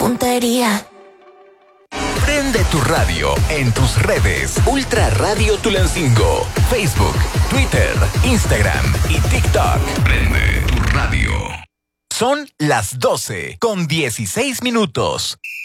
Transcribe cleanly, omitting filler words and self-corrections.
tontería. Prende tu radio en tus redes. Ultra Radio Tulancingo. Facebook, Twitter, Instagram y TikTok. Prende tu radio. Son las 12:16.